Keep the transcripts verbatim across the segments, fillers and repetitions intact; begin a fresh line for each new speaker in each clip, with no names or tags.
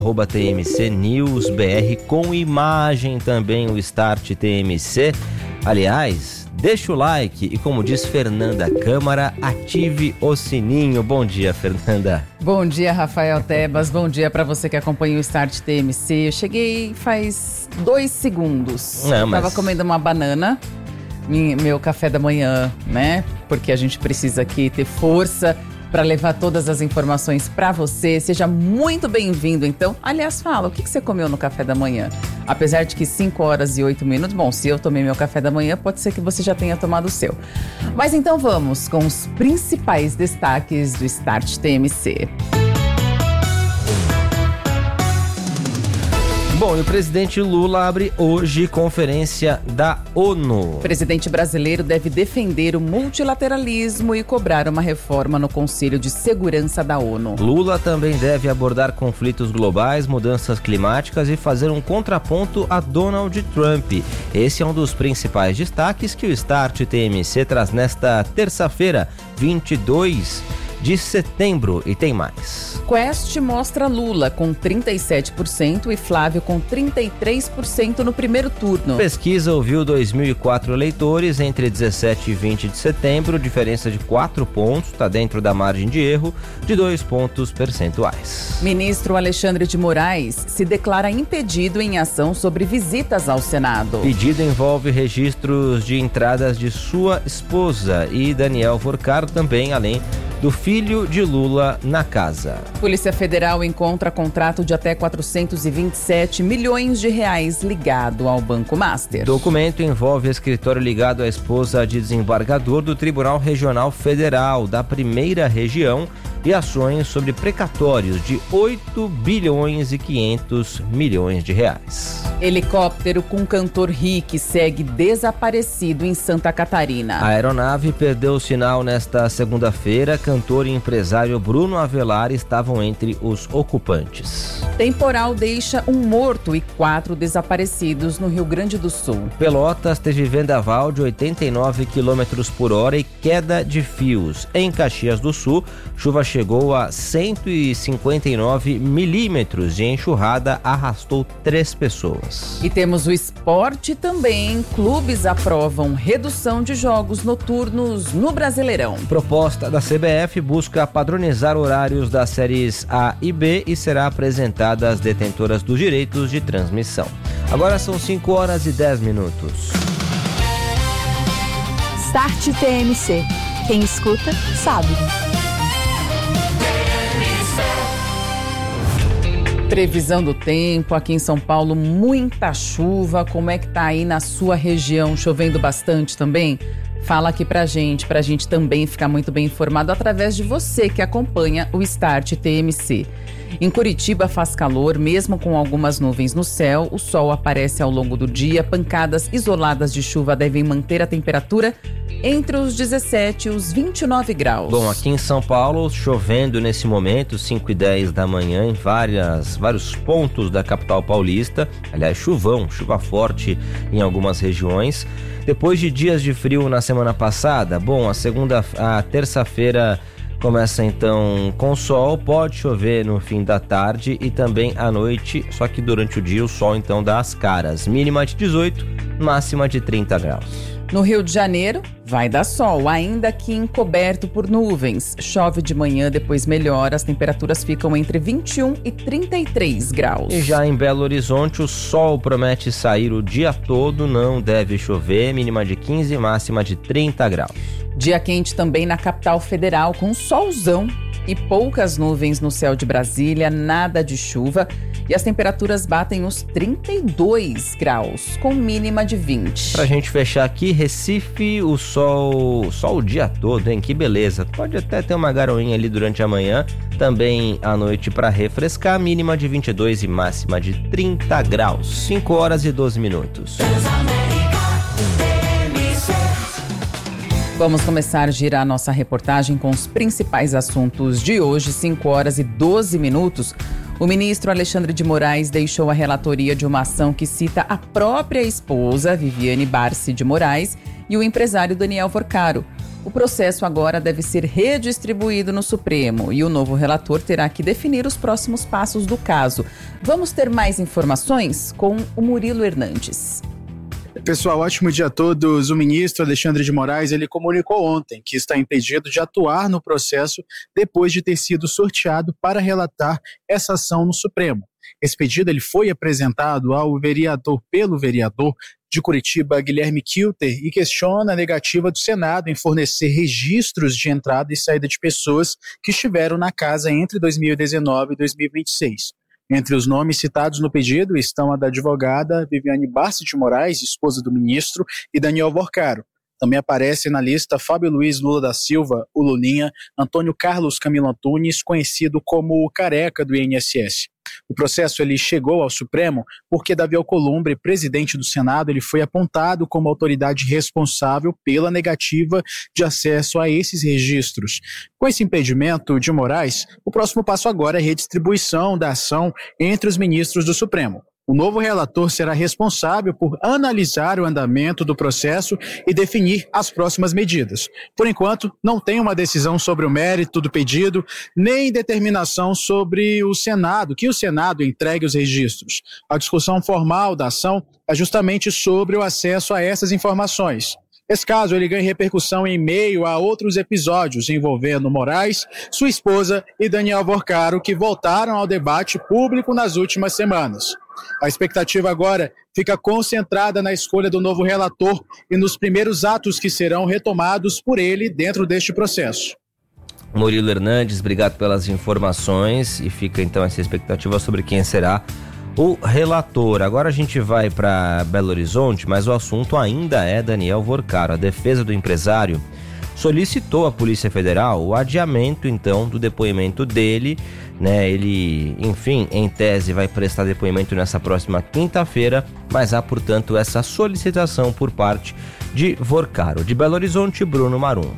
arroba T M C News B R, com imagem também, o Start T M C. Aliás, deixa o like e, como diz Fernanda Câmara, ative o sininho. Bom dia, Fernanda.
Bom dia, Rafael Tebas. Bom dia para você que acompanha o Start T M C. Eu cheguei faz dois segundos.
Não, mas...
Tava comendo uma banana, meu café da manhã, né? Porque a gente precisa aqui ter força para levar todas as informações para você. Seja muito bem-vindo, então. Aliás, fala, o que você comeu no café da manhã? Apesar de que cinco horas e oito minutos, bom, se eu tomei meu café da manhã, pode ser que você já tenha tomado o seu. Mas então vamos com os principais destaques do Start T M C.
Bom, e o presidente Lula abre hoje conferência da ONU.
O presidente brasileiro deve defender o multilateralismo e cobrar uma reforma no Conselho de Segurança da ONU.
Lula também deve abordar conflitos globais, mudanças climáticas e fazer um contraponto a Donald Trump. Esse é um dos principais destaques que o Start T M C traz nesta terça-feira, vinte e dois de setembro, e tem mais.
Quest mostra Lula com trinta e sete por cento e Flávio com trinta e três por cento no primeiro turno.
Pesquisa ouviu dois mil e quatro eleitores entre dezessete e vinte de setembro, diferença de quatro pontos, está dentro da margem de erro de dois pontos percentuais.
Ministro Alexandre de Moraes se declara impedido em ação sobre visitas ao Senado.
Pedido envolve registros de entradas de sua esposa e Daniel Vorcar também, além do filho de Lula na casa.
Polícia Federal encontra contrato de até quatrocentos e vinte e sete milhões de reais ligado ao Banco Master.
Documento envolve escritório ligado à esposa de desembargador do Tribunal Regional Federal da Primeira Região e ações sobre precatórios de oito bilhões e quinhentos milhões de reais.
Helicóptero com cantor Rick segue desaparecido em Santa Catarina.
A aeronave perdeu o sinal nesta segunda-feira. Cantor e empresário Bruno Avelar estavam entre os ocupantes.
Temporal deixa um morto e quatro desaparecidos no Rio Grande do Sul.
Pelotas teve vendaval de oitenta e nove quilômetros por hora e queda de fios. Em Caxias do Sul, chuva chegou a cento e cinquenta e nove milímetros e enxurrada arrastou três pessoas.
E temos o esporte também. Clubes aprovam redução de jogos noturnos no Brasileirão.
Proposta da C B F busca padronizar horários das séries A e B e será apresentada às detentoras dos direitos de transmissão. Agora são cinco horas e dez minutos.
Start T M C. Quem escuta, sabe.
Previsão do tempo, aqui em São Paulo, muita chuva. Como é que tá aí na sua região? Chovendo bastante também? Fala aqui pra gente, pra gente também ficar muito bem informado através de você que acompanha o Start T M C. Em Curitiba faz calor, mesmo com algumas nuvens no céu, o sol aparece ao longo do dia, pancadas isoladas de chuva devem manter a temperatura entre os dezessete e os vinte e nove graus.
Bom, aqui em São Paulo, chovendo nesse momento, cinco e dez da manhã, em várias, vários pontos da capital paulista. Aliás, chuvão, chuva forte em algumas regiões. Depois de dias de frio na semana passada, bom, a segunda, a terça-feira começa então com sol, pode chover no fim da tarde e também à noite, só que durante o dia o sol então dá as caras. Mínima de dezoito, máxima de trinta graus.
No Rio de Janeiro, vai dar sol, ainda que encoberto por nuvens. Chove de manhã, depois melhora, as temperaturas ficam entre vinte e um e trinta e três graus.
E já em Belo Horizonte, o sol promete sair o dia todo, não deve chover, mínima de quinze, máxima de trinta graus.
Dia quente também na capital federal, com solzão e poucas nuvens no céu de Brasília, nada de chuva. E as temperaturas batem os trinta e dois graus, com mínima de vinte.
Pra gente fechar aqui, Recife, o sol, sol o dia todo, hein? Que beleza. Pode até ter uma garoinha ali durante a manhã, também à noite para refrescar, mínima de vinte e dois e máxima de trinta graus. cinco horas e doze minutos.
Vamos começar a girar nossa reportagem com os principais assuntos de hoje, cinco horas e doze minutos. O ministro Alexandre de Moraes deixou a relatoria de uma ação que cita a própria esposa, Viviane Barsi de Moraes, e o empresário Daniel Vorcaro. O processo agora deve ser redistribuído no Supremo e o novo relator terá que definir os próximos passos do caso. Vamos ter mais informações com o Murilo Hernandes.
Pessoal, ótimo dia a todos. O ministro Alexandre de Moraes, ele comunicou ontem que está impedido de atuar no processo depois de ter sido sorteado para relatar essa ação no Supremo. Esse pedido ele foi apresentado ao vereador pelo vereador de Curitiba, Guilherme Kilter, e questiona a negativa do Senado em fornecer registros de entrada e saída de pessoas que estiveram na casa entre dois mil e dezenove e dois mil e vinte e seis. Entre os nomes citados no pedido estão a da advogada Viviane Barsi de Moraes, esposa do ministro, e Daniel Vorcaro. Também aparece na lista Fábio Luiz Lula da Silva, o Lulinha, Antônio Carlos Camilo Antunes, conhecido como o Careca do I N S S. O processo ele chegou ao Supremo porque Davi Alcolumbre, presidente do Senado, ele foi apontado como autoridade responsável pela negativa de acesso a esses registros. Com esse impedimento de Moraes, o próximo passo agora é a redistribuição da ação entre os ministros do Supremo. O novo relator será responsável por analisar o andamento do processo e definir as próximas medidas. Por enquanto, não tem uma decisão sobre o mérito do pedido, nem determinação sobre o Senado, que o Senado entregue os registros. A discussão formal da ação é justamente sobre o acesso a essas informações. Esse caso ele ganha repercussão em meio a outros episódios envolvendo Moraes, sua esposa e Daniel Vorcaro, que voltaram ao debate público nas últimas semanas. A expectativa agora fica concentrada na escolha do novo relator e nos primeiros atos que serão retomados por ele dentro deste processo.
Murilo Hernandes, obrigado pelas informações e fica então essa expectativa sobre quem será o relator. Agora a gente vai para Belo Horizonte, mas o assunto ainda é Daniel Vorcaro. A defesa do empresário solicitou à Polícia Federal o adiamento então do depoimento dele, né? Ele, enfim, em tese vai prestar depoimento nessa próxima quinta-feira, mas há, portanto, essa solicitação por parte de Vorcaro. De Belo Horizonte, Bruno Marum.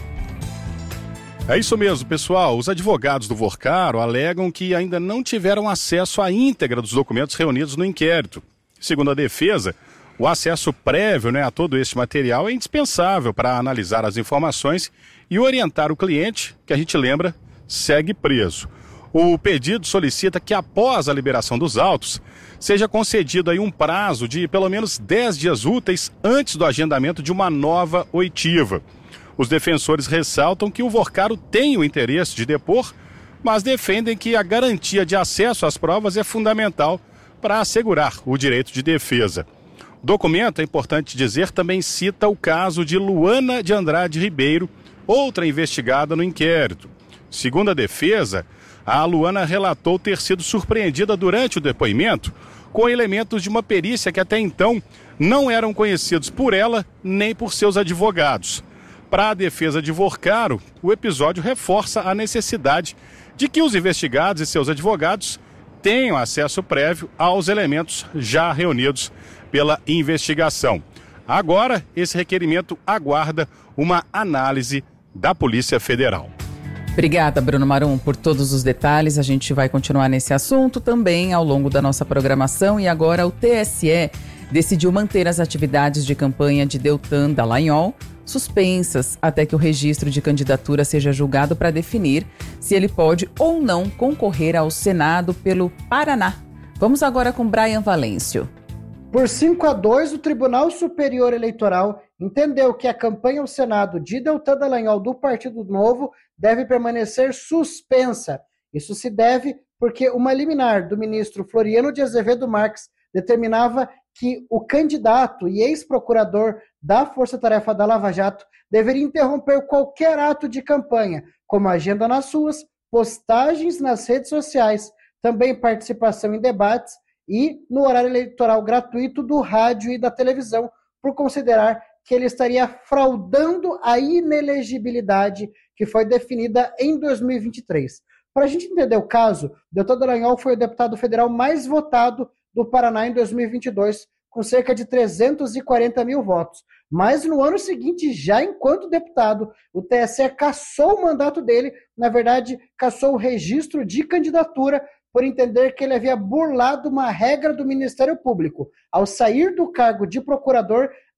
É isso mesmo, pessoal. Os advogados do Vorcaro alegam que ainda não tiveram acesso à íntegra dos documentos reunidos no inquérito. Segundo a defesa, o acesso prévio, né, a todo este material é indispensável para analisar as informações e orientar o cliente, que a gente lembra, segue preso. O pedido solicita que após a liberação dos autos, seja concedido aí um prazo de pelo menos dez dias úteis antes do agendamento de uma nova oitiva. Os defensores ressaltam que o Vorcaro tem o interesse de depor, mas defendem que a garantia de acesso às provas é fundamental para assegurar o direito de defesa. O documento, é importante dizer, também cita o caso de Luana de Andrade Ribeiro, outra investigada no inquérito. Segundo a defesa, a Luana relatou ter sido surpreendida durante o depoimento com elementos de uma perícia que até então não eram conhecidos por ela nem por seus advogados. Para a defesa de Vorcaro, o episódio reforça a necessidade de que os investigados e seus advogados tenham acesso prévio aos elementos já reunidos pela investigação. Agora, esse requerimento aguarda uma análise da Polícia Federal.
Obrigada, Bruno Marum, por todos os detalhes. A gente vai continuar nesse assunto também ao longo da nossa programação. E agora o T S E decidiu manter as atividades de campanha de Deltan Dallagnol suspensas até que o registro de candidatura seja julgado para definir se ele pode ou não concorrer ao Senado pelo Paraná. Vamos agora com Brian Valêncio.
Por cinco a dois, o Tribunal Superior Eleitoral entendeu que a campanha ao Senado de Deltan Dallagnol do Partido Novo deve permanecer suspensa. Isso se deve porque uma liminar do ministro Floriano de Azevedo Marques determinava que o candidato e ex-procurador da Força Tarefa da Lava Jato deveria interromper qualquer ato de campanha, como agenda nas ruas, postagens nas redes sociais, também participação em debates e no horário eleitoral gratuito do rádio e da televisão, por considerar que ele estaria fraudando a inelegibilidade que foi definida em dois mil e vinte e três. Para a gente entender o caso, Deltan Dallagnol foi o deputado federal mais votado do Paraná em dois mil e vinte e dois, com cerca de trezentos e quarenta mil votos. Mas no ano seguinte, já enquanto deputado, o T S E cassou o mandato dele, na verdade, cassou o registro de candidatura por entender que ele havia burlado uma regra do Ministério Público, ao sair do cargo de procurador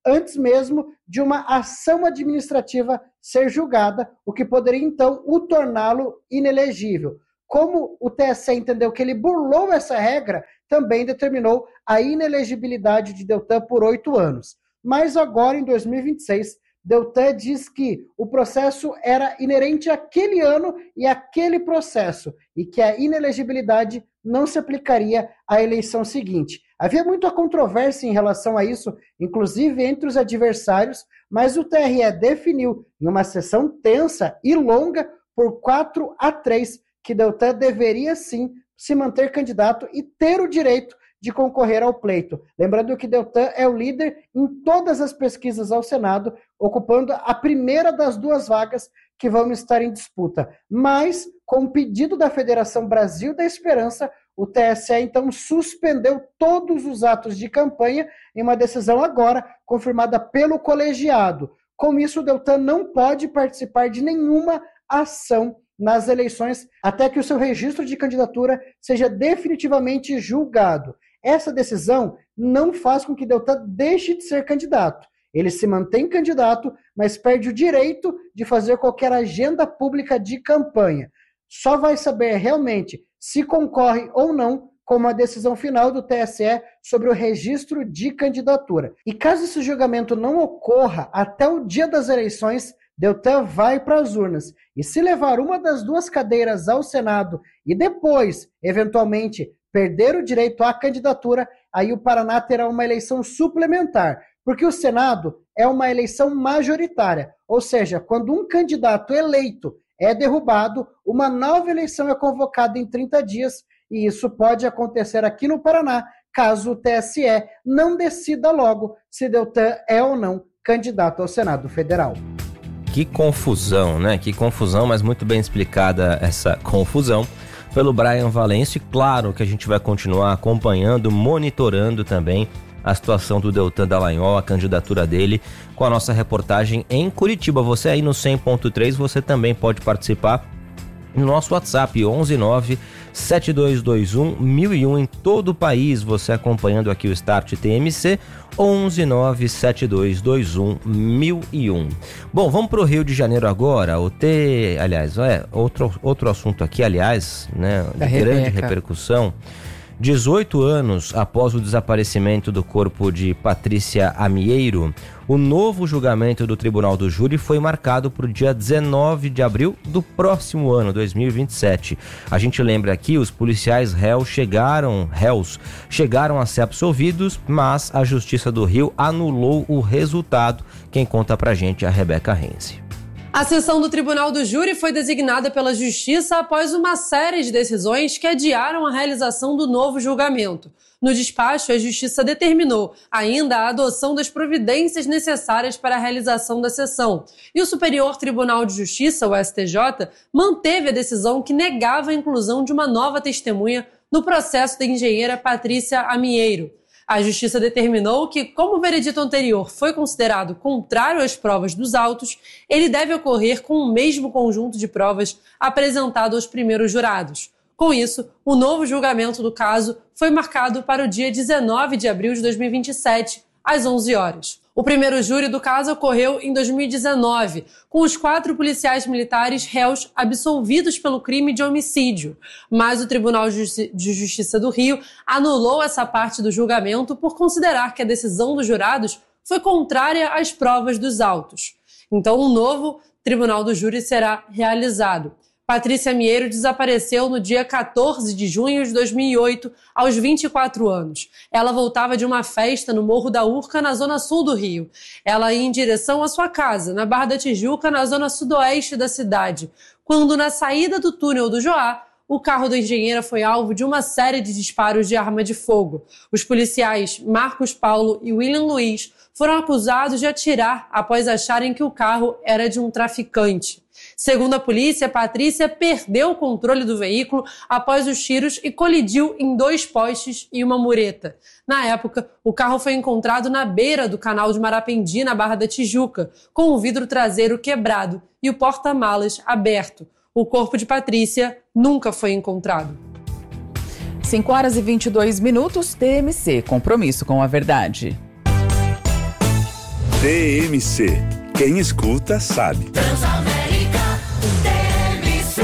antes mesmo de uma ação administrativa ser julgada, o que poderia então o torná-lo inelegível. Como o T S E entendeu que ele burlou essa regra, também determinou a inelegibilidade de Deltan por oito anos. Mas agora, em dois mil e vinte e seis, Deltan diz que o processo era inerente àquele ano e àquele processo, e que a inelegibilidade não se aplicaria à eleição seguinte. Havia muita controvérsia em relação a isso, inclusive entre os adversários, mas o T R E definiu, em uma sessão tensa e longa, por quatro a três, que Deltan deveria sim se manter candidato e ter o direito de concorrer ao pleito. Lembrando que Deltan é o líder em todas as pesquisas ao Senado, ocupando a primeira das duas vagas que vão estar em disputa. Mas, com o pedido da Federação Brasil da Esperança, o T S E então suspendeu todos os atos de campanha em uma decisão agora confirmada pelo colegiado. Com isso, Deltan não pode participar de nenhuma ação nas eleições até que o seu registro de candidatura seja definitivamente julgado. Essa decisão não faz com que Deltan deixe de ser candidato. Ele se mantém candidato, mas perde o direito de fazer qualquer agenda pública de campanha. Só vai saber realmente se concorre ou não com uma decisão final do T S E sobre o registro de candidatura. E caso esse julgamento não ocorra até o dia das eleições, Deltan vai para as urnas. E se levar uma das duas cadeiras ao Senado e depois, eventualmente, perder o direito à candidatura, aí o Paraná terá uma eleição suplementar, porque o Senado é uma eleição majoritária, ou seja, quando um candidato eleito é derrubado, uma nova eleição é convocada em trinta dias, e isso pode acontecer aqui no Paraná, caso o T S E não decida logo se Deltan é ou não candidato ao Senado Federal.
Que confusão, né? Que confusão, mas muito bem explicada essa confusão pelo Brian Valêncio. E claro que a gente vai continuar acompanhando, monitorando também a situação do Deltan Dallagnol, a candidatura dele, com a nossa reportagem em Curitiba. Você aí no cem ponto três, você também pode participar no nosso WhatsApp onze nove sete dois dois um mil e um em todo o país, você acompanhando aqui o Start T M C, onze nove sete dois dois um mil e um. Bom, vamos para o Rio de Janeiro agora. O T, aliás, é outro, outro assunto aqui, aliás, né, de grande repercussão. dezoito anos após o desaparecimento do corpo de Patrícia Amieiro, o novo julgamento do Tribunal do Júri foi marcado para o dia dezenove de abril do próximo ano, dois mil e vinte e sete. A gente lembra aqui, os policiais réus chegaram, réus chegaram a ser absolvidos, mas a Justiça do Rio anulou o resultado. Quem conta pra gente é a Rebeca Rense.
A sessão do Tribunal do Júri foi designada pela Justiça após uma série de decisões que adiaram a realização do novo julgamento. No despacho, a Justiça determinou ainda a adoção das providências necessárias para a realização da sessão. E o Superior Tribunal de Justiça, o S T J, manteve a decisão que negava a inclusão de uma nova testemunha no processo da engenheira Patrícia Amieiro. A Justiça determinou que, como o veredito anterior foi considerado contrário às provas dos autos, ele deve ocorrer com o mesmo conjunto de provas apresentado aos primeiros jurados. Com isso, o novo julgamento do caso foi marcado para o dia dezenove de abril de dois mil e vinte e sete, às onze horas. O primeiro júri do caso ocorreu em dois mil e dezenove, com os quatro policiais militares réus absolvidos pelo crime de homicídio. Mas o Tribunal de Justiça do Rio anulou essa parte do julgamento por considerar que a decisão dos jurados foi contrária às provas dos autos. Então, um novo Tribunal do Júri será realizado. Patrícia Amieiro desapareceu no dia quatorze de junho de dois mil e oito, aos vinte e quatro anos. Ela voltava de uma festa no Morro da Urca, na zona sul do Rio. Ela ia em direção à sua casa, na Barra da Tijuca, na zona sudoeste da cidade, quando, na saída do túnel do Joá, o carro da engenheira foi alvo de uma série de disparos de arma de fogo. Os policiais Marcos Paulo e William Luiz foram acusados de atirar após acharem que o carro era de um traficante. Segundo a polícia, Patrícia perdeu o controle do veículo após os tiros e colidiu em dois postes e uma mureta. Na época, o carro foi encontrado na beira do canal de Marapendi, na Barra da Tijuca, com o vidro traseiro quebrado e o porta-malas aberto. O corpo de Patrícia nunca foi encontrado.
cinco horas e vinte e dois minutos, T M C, compromisso com a verdade.
T M C. Quem escuta sabe.
Transamérica T M C.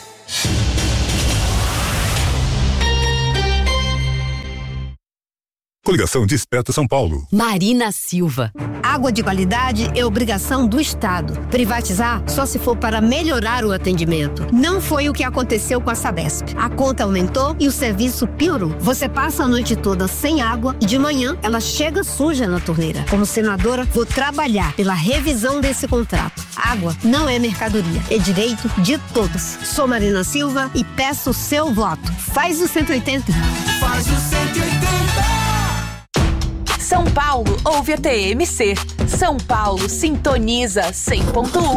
Coligação Desperta São Paulo.
Marina Silva.
Água de qualidade é obrigação do Estado. Privatizar só se for para melhorar o atendimento. Não foi o que aconteceu com a Sabesp. A conta aumentou e o serviço piorou. Você passa a noite toda sem água e de manhã ela chega suja na torneira. Como senadora, vou trabalhar pela revisão desse contrato. Água não é mercadoria, é direito de todos. Sou Marina Silva e peço o seu voto. Faz o cento e oitenta.
Faz o cento e oitenta.
São Paulo ouve a T M C. São Paulo sintoniza cem ponto um.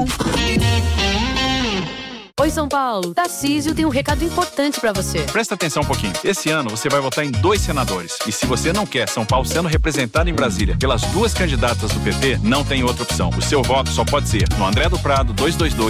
Oi, São Paulo. Tarcísio tem um recado importante pra você.
Presta atenção um pouquinho. Esse ano você vai votar em dois senadores. E se você não quer São Paulo sendo representado em Brasília pelas duas candidatas do P T, não tem outra opção. O seu voto só pode ser no André do Prado duzentos e vinte e dois